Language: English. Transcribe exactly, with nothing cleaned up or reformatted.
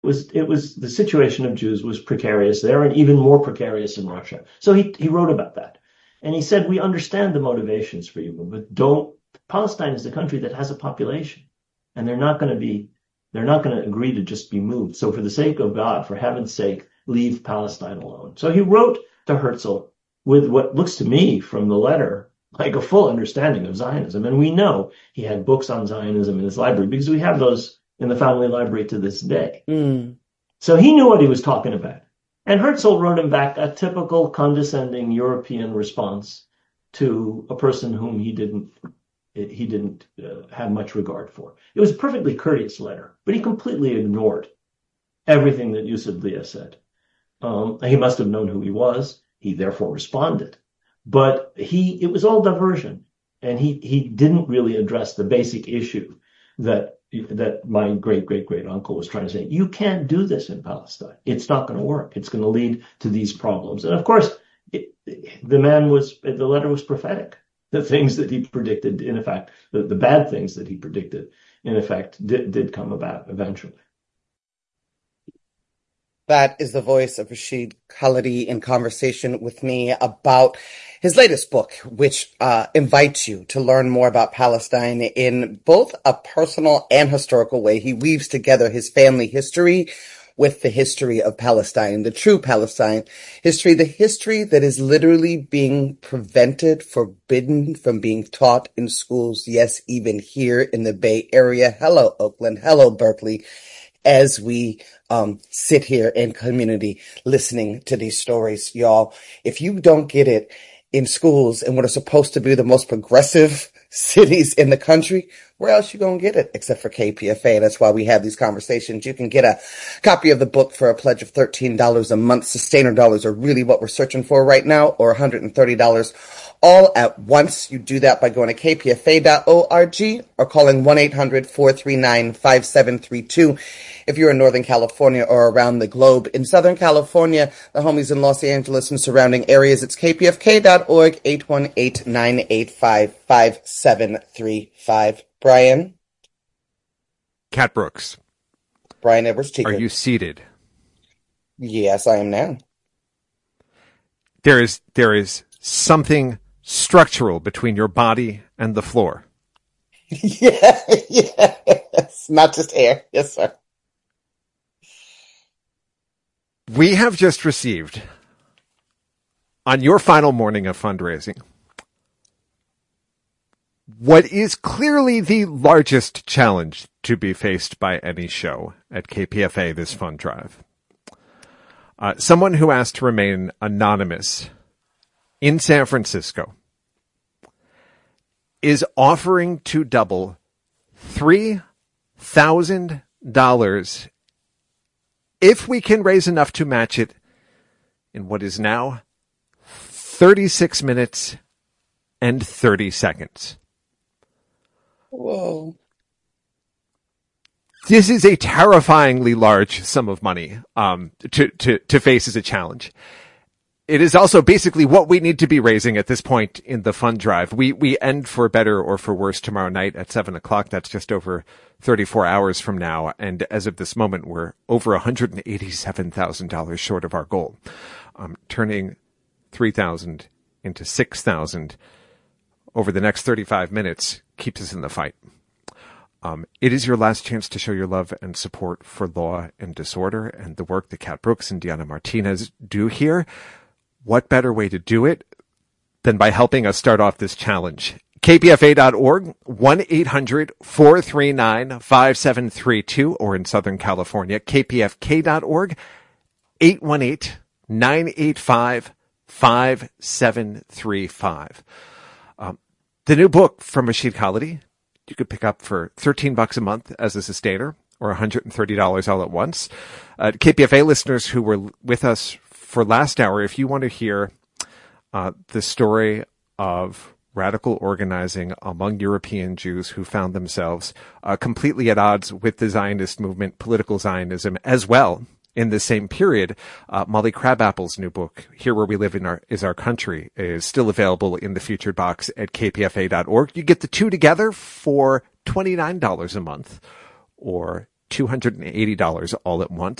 was it was the situation of Jews was precarious there and even more precarious in Russia. So he, he wrote about that. And he said, we understand the motivations for you, but don't, Palestine is a country that has a population and they're not going to be, they're not going to agree to just be moved. So for the sake of God, for heaven's sake, leave Palestine alone. So he wrote to Herzl with what looks to me from the letter like a full understanding of Zionism. And we know he had books on Zionism in his library because we have those in the family library to this day. Mm. So he knew what he was talking about. And Herzl wrote him back a typical condescending European response to a person whom he didn't he didn't uh, have much regard for. It was a perfectly courteous letter, but he completely ignored everything that Yusuf Leah said. Um, he must have known who he was. He therefore responded. But he it was all diversion. And he, he didn't really address the basic issue that that my great, great, great uncle was trying to say. You can't do this in Palestine. It's not going to work. It's going to lead to these problems. And of course, it, the man was, the letter was prophetic. The things that he predicted, in effect, the, the bad things that he predicted, in effect, did, did come about eventually. That is the voice of Rashid Khalidi in conversation with me about his latest book, which uh, invites you to learn more about Palestine in both a personal and historical way. He weaves together his family history with the history of Palestine, the true Palestine history, the history that is literally being prevented, forbidden from being taught in schools. Yes, even here in the Bay Area. Hello, Oakland. Hello, Berkeley. As we um, sit here in community listening to these stories, y'all, if you don't get it in schools in what are supposed to be the most progressive cities in the country, where else you gonna get it except for K P F A? That's why we have these conversations. You can get a copy of the book for a pledge of thirteen dollars a month. Sustainer dollars are really what we're searching for right now, or one hundred thirty dollars all at once. You do that by going to k p f a dot org or calling one eight hundred, four three nine, five seven three two. If you're in Northern California or around the globe. In Southern California, the homies in Los Angeles and surrounding areas, it's k p f k dot org, eight one eight, nine eight five, five seven three five. Brian? Cat Brooks. Brian Edwards-Teagan. Are you seated? Yes, I am now. There is there is something structural between your body and the floor. Yeah, yes. Not just air. Yes, sir. We have just received, on your final morning of fundraising, what is clearly the largest challenge to be faced by any show at K P F A this fund drive. Uh, someone who asked to remain anonymous in San Francisco is offering to double three thousand dollars if we can raise enough to match it in what is now thirty-six minutes and thirty seconds. Whoa. This is a terrifyingly large sum of money um, to, to, to face as a challenge. It is also basically what we need to be raising at this point in the fund drive. We we end for better or for worse tomorrow night at seven o'clock. That's just over thirty-four hours from now. And as of this moment, we're over one hundred eighty-seven thousand dollars short of our goal. Um, turning three thousand dollars into six thousand dollars over the next thirty-five minutes keeps us in the fight. Um, it is your last chance to show your love and support for Law and Disorder and the work that Cat Brooks and Diana Martinez do here. What better way to do it than by helping us start off this challenge? k p f a dot org, one eight hundred, four three nine, five seven three two, or in Southern California, k p f k dot org, eight one eight, nine eight five, five seven three five. Um, the new book from Rashid Khalidi, you could pick up for thirteen bucks a month as a sustainer, or one hundred thirty dollars all at once. Uh, K P F A listeners who were with us for last hour, if you want to hear uh, the story of radical organizing among European Jews who found themselves uh, completely at odds with the Zionist movement, political Zionism as well, in the same period, uh, Molly Crabapple's new book, Here Where We Live in Our, Is Our Country, is still available in the featured box at k p f a dot org. You get the two together for twenty-nine dollars a month, or two hundred eighty dollars all at once.